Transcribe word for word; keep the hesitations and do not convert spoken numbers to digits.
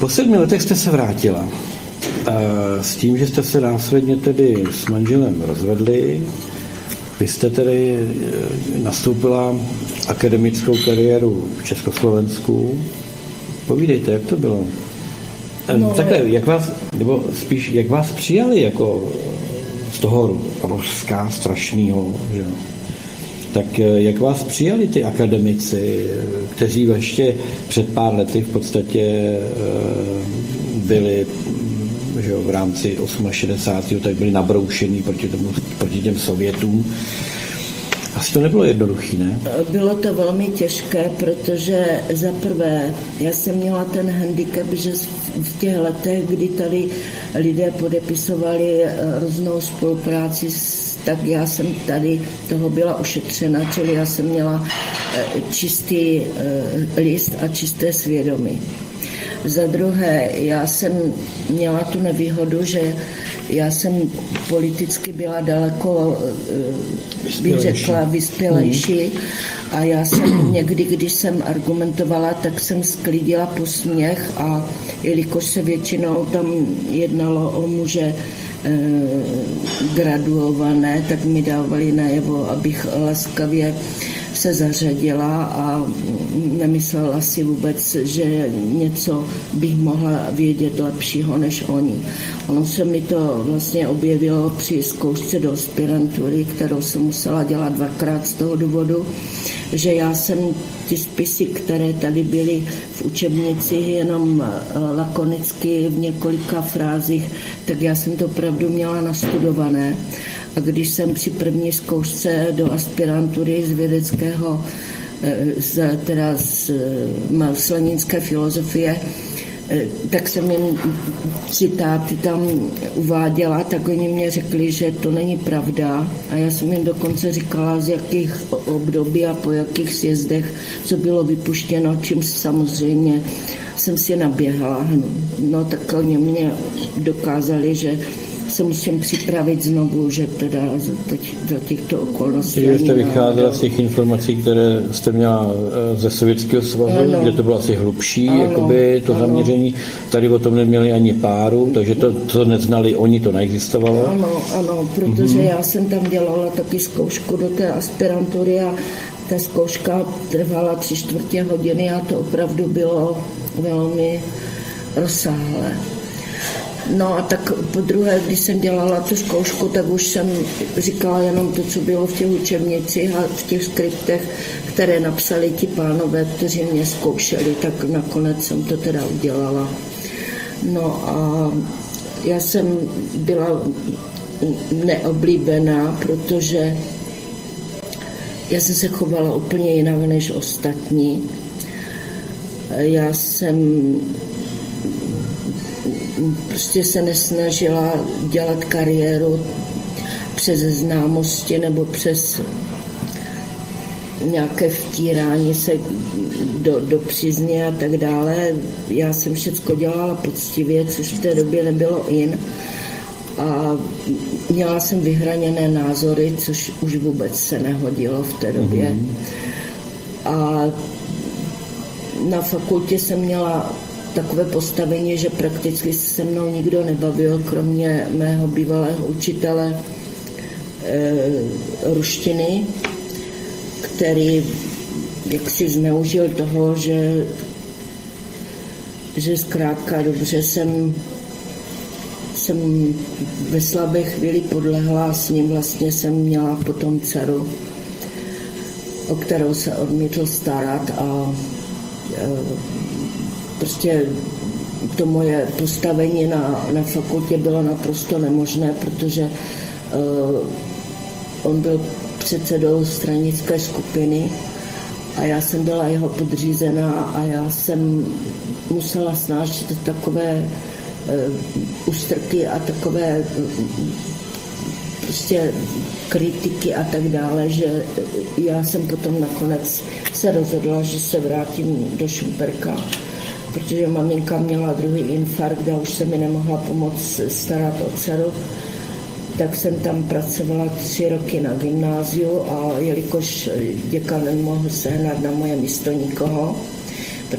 Po sedmi letech jste se vrátila. S tím, že jste se následně tedy s manželem rozvedli, vy jste tedy nastoupila akademickou kariéru v Československu. Povídejte, jak to bylo? No, takhle, jak vás, nebo spíš, jak vás přijali jako z toho Ruska strašného, že? Tak jak vás přijali ty akademici, kteří ještě před pár lety v podstatě byli, že v rámci šedesátého osmého tak byli nabroušení proti, tomu, proti těm Sovětům. Asi to nebylo jednoduché, ne? Bylo to velmi těžké, protože za prvé, já jsem měla ten handicap, že v těch letech, kdy tady lidé podepisovali různou spolupráci, tak já jsem tady toho byla ošetřena, čili já jsem měla čistý list a čisté svědomí. Za druhé, já jsem měla tu nevýhodu, že já jsem politicky byla daleko, bych řekla, vyspělejší a já jsem někdy, když jsem argumentovala, tak jsem sklidila posměch a jelikož se většinou tam jednalo o muže eh, graduované, tak mi dávali najevo, abych laskavě se zařadila a nemyslela si vůbec, že něco bych mohla vědět lepšího než oni. Ono se mi to vlastně objevilo při zkoušce do aspirantury, kterou jsem musela dělat dvakrát z toho důvodu, že já jsem ty spisy, které tady byly v učebnici jenom lakonicky v několika frázích, tak já jsem to opravdu měla nastudované. A když jsem při první zkoušce do aspirantury z vědeckého, z, teda z marxisticko-leninské filozofie, tak jsem jen citáty tam uváděla, tak oni mě řekli, že to není pravda. A já jsem jim dokonce říkala, z jakých období a po jakých sjezdech, co bylo vypuštěno, čím samozřejmě jsem si naběhla. No tak oni mě dokázali, že se musím připravit znovu, že teda za, za těchto okolností. Že jste vycházela z těch informací, které jste měla ze Sovětského svazu, ano, kde to bylo asi hlubší, ano, jakoby to ano. zaměření. Tady o tom neměli ani páru, takže to, co neznali oni, to neexistovalo. Ano, ano, protože mm-hmm. já jsem tam dělala taky zkoušku do té aspirantury a ta zkouška trvala tři čtvrtě hodiny a to opravdu bylo velmi rozsáhlé. No a tak po druhé, když jsem dělala tu zkoušku, tak už jsem říkala jenom to, co bylo v těch učebnicích a v těch skriptech, které napsali ti pánové, kteří mě zkoušeli, tak nakonec jsem to teda udělala. No a já jsem byla neoblíbená, protože já jsem se chovala úplně jinak než ostatní. Já jsem prostě se nesnažila dělat kariéru přes známosti nebo přes nějaké vtírání se do, do přízně a tak dále. Já jsem všecko dělala poctivě, což v té době nebylo in. A měla jsem vyhraněné názory, což už vůbec se nehodilo v té době. Mm-hmm. A na fakultě jsem měla takové postavení, že prakticky se mnou nikdo nebavil, kromě mého bývalého učitele e, ruštiny, který jaksi zneužil toho, že, že zkrátka dobře jsem, jsem ve slabé chvíli podlehla a s ním vlastně jsem měla potom dceru, o kterou se odmítl starat a e, prostě to moje postavení na, na fakultě bylo naprosto nemožné, protože uh, on byl předsedou stranické skupiny a já jsem byla jeho podřízená a já jsem musela snášet takové uh, ústrky a takové uh, prostě kritiky a tak dále, že já jsem potom nakonec se rozhodla, že se vrátím do Šumperka, protože maminka měla druhý infarkt a už se mi nemohla pomoct starat o dceru, tak jsem tam pracovala tři roky na gymnáziu a jelikož děkan nemohl sehnat na moje místo nikoho,